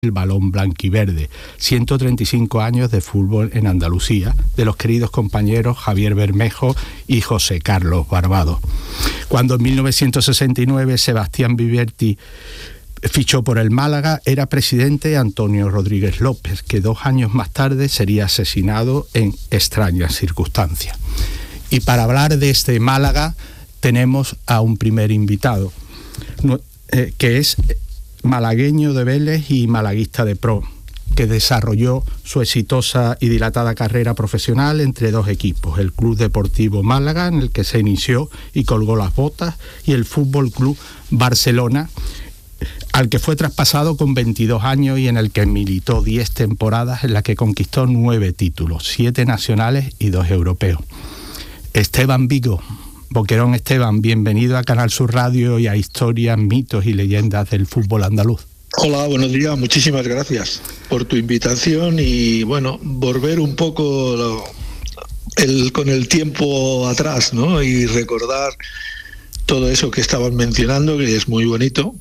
el balón blanquiverde, 135 años de fútbol en Andalucía, de los queridos compañeros Javier Bermejo y José Carlos Barbado. Cuando en 1969 Sebastián Viverti fichó por el Málaga, era presidente Antonio Rodríguez López, que 2 años más tarde sería asesinado en extrañas circunstancias. Y para hablar de este Málaga tenemos a un primer invitado, que es malagueño de Vélez y malaguista de pro, que desarrolló su exitosa y dilatada carrera profesional entre 2 equipos, el Club Deportivo Málaga, en el que se inició y colgó las botas, y el Fútbol Club Barcelona, al que fue traspasado con 22 años y en el que militó 10 temporadas, en las que conquistó 9 títulos, 7 nacionales y 2 europeos. Esteban Vigo, Boquerón Esteban, bienvenido a Canal Sur Radio y a Historias, Mitos y Leyendas del Fútbol Andaluz. Hola, buenos días, muchísimas gracias por tu invitación y bueno, volver un poco con el tiempo atrás, ¿no? Y recordar todo eso que estabas mencionando, que es muy bonito,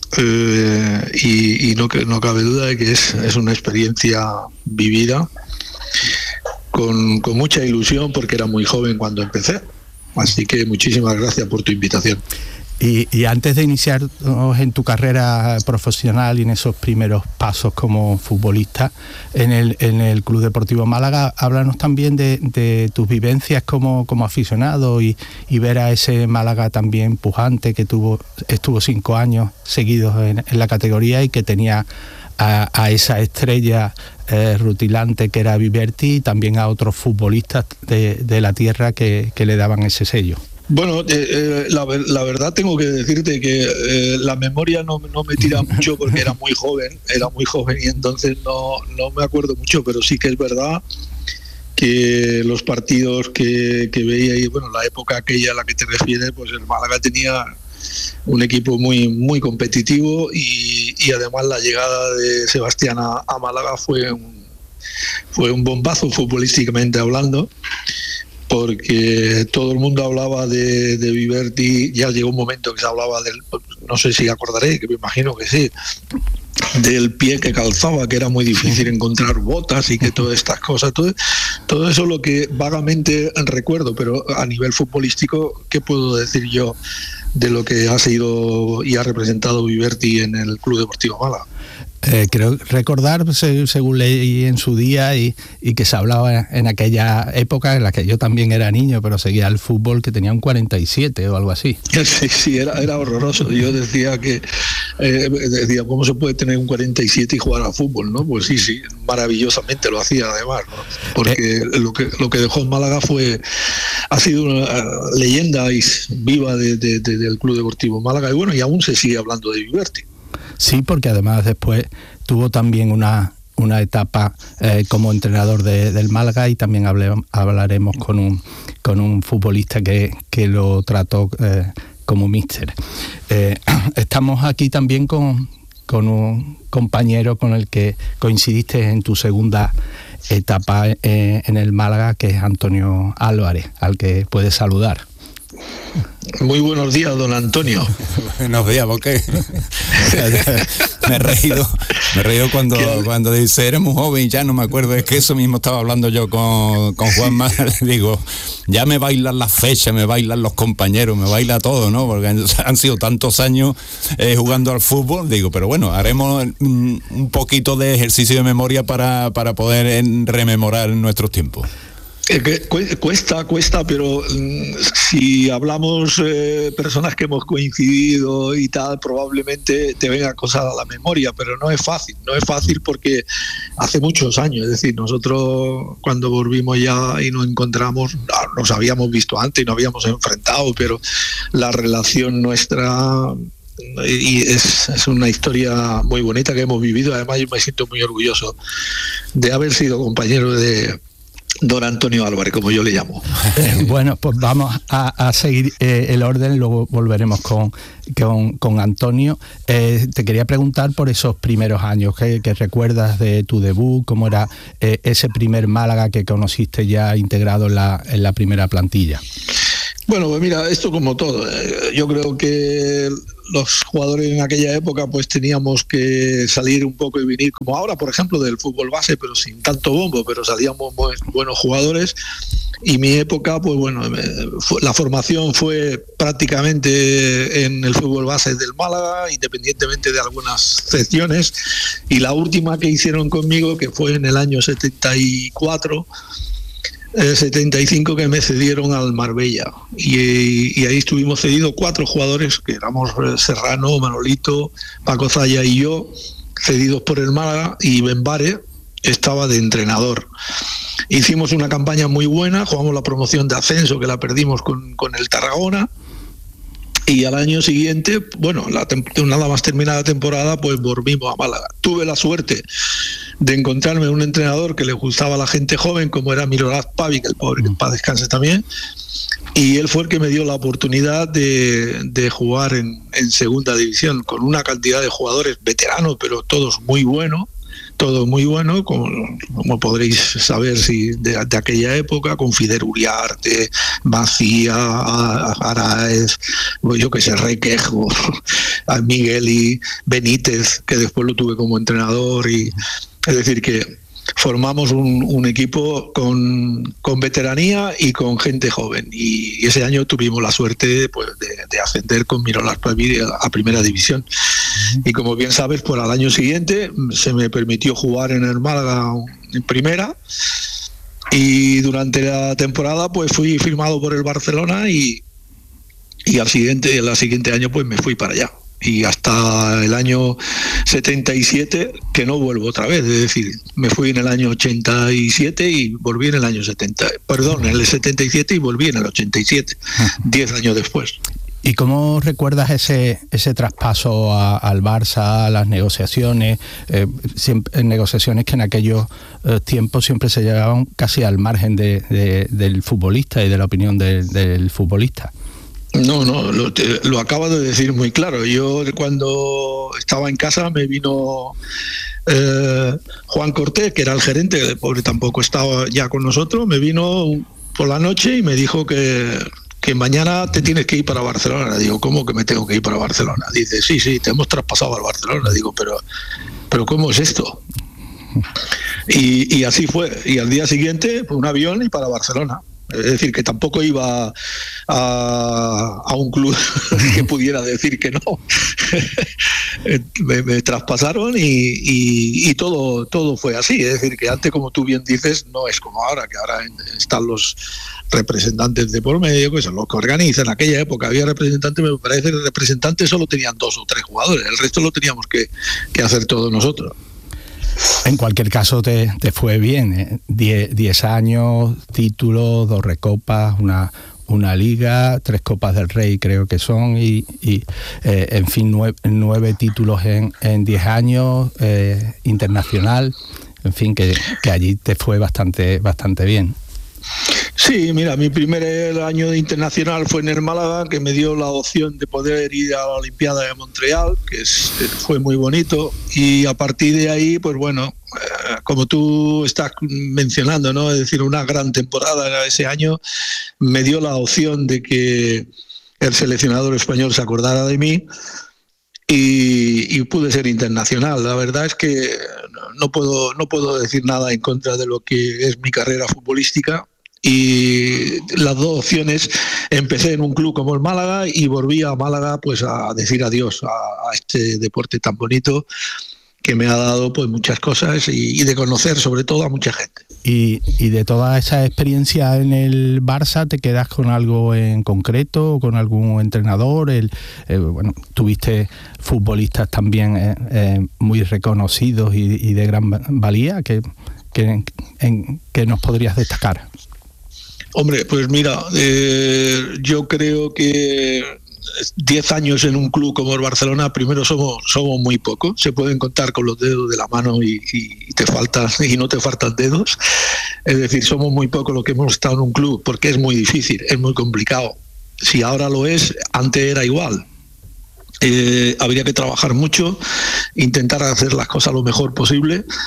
y no cabe duda de que es una experiencia vivida con mucha ilusión, porque era muy joven cuando empecé. Así que muchísimas gracias por tu invitación. Y antes de iniciarnos en tu carrera profesional y en esos primeros pasos como futbolista en el Club Deportivo Málaga, háblanos también de tus vivencias como aficionado y ver a ese Málaga también pujante que estuvo 5 años seguidos en la categoría y que tenía a esa estrella rutilante que era Viverti, y también a otros futbolistas de la tierra que le daban ese sello. Bueno, la verdad tengo que decirte que la memoria no me tira mucho, porque era muy joven y entonces no me acuerdo mucho, pero sí que es verdad que los partidos que veía, y bueno, la época aquella a la que te refieres, pues el Málaga tenía un equipo muy, muy competitivo y además la llegada de Sebastián a Málaga fue un bombazo futbolísticamente hablando, porque todo el mundo hablaba de Viverti. Ya llegó un momento que se hablaba no sé si acordaré, que me imagino que sí, del pie que calzaba, que era muy difícil encontrar botas y que todas estas cosas, todo eso lo que vagamente recuerdo, pero a nivel futbolístico, ¿qué puedo decir yo de lo que ha sido y ha representado Viverti en el Club Deportivo Málaga? Creo recordar, según leí en su día, y que se hablaba en aquella época en la que yo también era niño, pero seguía el fútbol, que tenía un 47 o algo así. Sí, era horroroso. Yo decía ¿cómo se puede tener un 47 y jugar a fútbol, no? Pues sí, maravillosamente lo hacía además, ¿no? Porque lo que dejó en Málaga ha sido una leyenda viva del Club Deportivo Málaga, y bueno, y aún se sigue hablando de Viverti. Sí, porque además después tuvo también una etapa como entrenador del Málaga, y también hablaremos con un futbolista que lo trató como míster. Estamos aquí también con un compañero con el que coincidiste en tu segunda etapa en el Málaga, que es Antonio Álvarez, al que puedes saludar. Muy buenos días, don Antonio. Buenos días, ¿por qué? Me he reído cuando dice, eres muy joven y ya no me acuerdo. Es que eso mismo estaba hablando yo con Juanma. Digo, ya me bailan las fechas, me bailan los compañeros, me baila todo, ¿no? Porque han sido tantos años jugando al fútbol. Digo, pero bueno, haremos un poquito de ejercicio de memoria para poder rememorar nuestros tiempos. Cuesta, pero si hablamos personas que hemos coincidido y tal, probablemente te venga cosas a la memoria, pero no es fácil porque hace muchos años, es decir, nosotros cuando volvimos ya y nos encontramos, nos habíamos visto antes y nos habíamos enfrentado, pero la relación nuestra y es una historia muy bonita que hemos vivido. Además, yo me siento muy orgulloso de haber sido compañero de don Antonio Álvarez, como yo le llamo. Bueno, pues vamos a seguir el orden, luego volveremos con Antonio. Te quería preguntar por esos primeros años, ¿qué recuerdas de tu debut? ¿Cómo era ese primer Málaga que conociste ya integrado en la primera plantilla? Bueno, pues mira, esto como todo. Yo creo que los jugadores en aquella época pues teníamos que salir un poco y venir, como ahora, por ejemplo, del fútbol base, pero sin tanto bombo, pero salíamos buenos jugadores. Y mi época, pues bueno, la formación fue prácticamente en el fútbol base del Málaga, independientemente de algunas secciones. Y la última que hicieron conmigo, que fue en el año 74, 75, que me cedieron al Marbella, y ahí estuvimos cedidos 4 jugadores, que éramos Serrano, Manolito, Paco Zaya y yo, cedidos por el Málaga, y Benbare estaba de entrenador. Hicimos una campaña muy buena, jugamos la promoción de ascenso, que la perdimos con el Tarragona, y al año siguiente, bueno, nada más terminada la temporada, pues volvimos a Málaga. Tuve la suerte de encontrarme un entrenador que le gustaba a la gente joven, como era Miroslav Pavic, el pobre, que en paz descanse también, y él fue el que me dio la oportunidad de jugar en segunda división, con una cantidad de jugadores veteranos, pero todos muy buenos, como podréis saber de aquella época, con Fidel Uriarte, Macía, Araez, yo que sé, Requejo, Migueli, Benítez, que después lo tuve como entrenador, y es decir que formamos un equipo con veteranía y con gente joven, y ese año tuvimos la suerte pues de ascender con Miroslav Pavic a primera división. Y como bien sabes, pues al año siguiente se me permitió jugar en el Málaga en primera, y durante la temporada pues fui firmado por el Barcelona, y al siguiente año pues me fui para allá. Y hasta el año 77, que no vuelvo otra vez, es decir, me fui en el año 87 y volví en el año en el 77 y volví en el 87, 10 años después. ¿Y cómo recuerdas ese traspaso al Barça, a las negociaciones, negociaciones que en aquellos tiempos siempre se llegaban casi al margen del futbolista y de la opinión del futbolista? No, lo acabas de decir muy claro. Yo cuando estaba en casa me vino Juan Cortés, que era el gerente, que el pobre tampoco estaba ya con nosotros, me vino por la noche y me dijo que mañana te tienes que ir para Barcelona. Digo, ¿cómo que me tengo que ir para Barcelona? Dice, sí, te hemos traspasado al Barcelona. Digo, pero ¿cómo es esto? Y así fue. Y al día siguiente, pues, un avión y para Barcelona. Es decir, que tampoco iba a un club que pudiera decir que no. me traspasaron y todo fue así. Es decir, que antes, como tú bien dices, no es como ahora, que ahora están los representantes de por medio, que son los que organizan. En aquella época había representantes, me parece que representantes solo tenían 2 o 3 jugadores, el resto lo teníamos que hacer todos nosotros. En cualquier caso te fue bien, 10 años, títulos, 2 recopas, una liga, 3 copas del Rey creo que son, y en fin, 9 títulos en 10 años, internacional, en fin, que allí te fue bastante bien. Sí, mira, mi primer año de internacional fue en el Málaga, que me dio la opción de poder ir a la Olimpiada de Montreal, que fue muy bonito, y a partir de ahí, pues bueno, como tú estás mencionando, ¿no? Es decir, una gran temporada ese año, me dio la opción de que el seleccionador español se acordara de mí, y pude ser internacional. La verdad es que no puedo decir nada en contra de lo que es mi carrera futbolística, y las 2 opciones, empecé en un club como el Málaga y volví a Málaga pues a decir adiós a este deporte tan bonito que me ha dado pues muchas cosas y de conocer sobre todo a mucha gente. Y de toda esa experiencia en el Barça, ¿te quedas con algo en concreto, con algún entrenador? Bueno, tuviste futbolistas también muy reconocidos y de gran valía que nos podrías destacar. Hombre, pues mira, yo creo que 10 años en un club como el Barcelona, primero somos muy pocos, se pueden contar con los dedos de la mano y no te faltan dedos. Es decir, somos muy pocos los que hemos estado en un club, porque es muy difícil, es muy complicado. Si ahora lo es, antes era igual. Habría que trabajar mucho, intentar hacer las cosas lo mejor posible,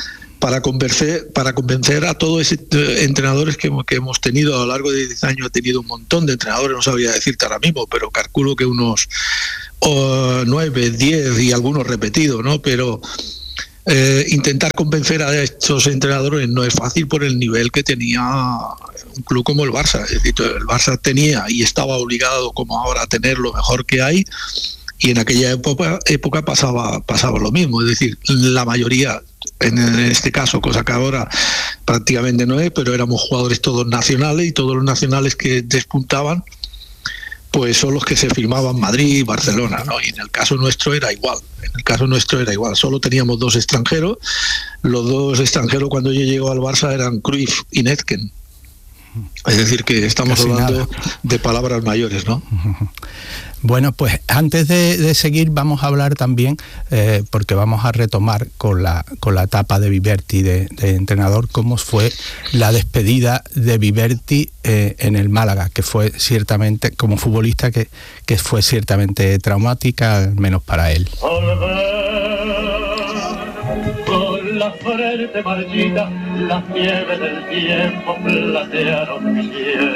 para convencer a todos esos entrenadores que hemos tenido a lo largo de 10 años. He tenido un montón de entrenadores, no sabría decirte ahora mismo, pero calculo que unos 9, 10 y algunos repetidos, ¿no? Pero intentar convencer a estos entrenadores no es fácil por el nivel que tenía un club como el Barça. Es decir, el Barça tenía y estaba obligado como ahora a tener lo mejor que hay, y en aquella época pasaba lo mismo. Es decir, la mayoría, en este caso, cosa que ahora prácticamente no es, pero éramos jugadores todos nacionales, y todos los nacionales que despuntaban pues son los que se firmaban Madrid y Barcelona, ¿no? Y en el caso nuestro era igual. Solo teníamos 2 extranjeros. Los 2 extranjeros cuando yo llego al Barça eran Cruyff y Netken. Es decir, que estamos casi hablando nada de palabras mayores, ¿no? Bueno, pues antes de seguir vamos a hablar también, porque vamos a retomar con la etapa de Viverti de entrenador, cómo fue la despedida de Viverti en el Málaga, que fue ciertamente, como futbolista, que fue ciertamente traumática, al menos para él. Con la frente marchita, las nieves del tiempo platearon mi piel.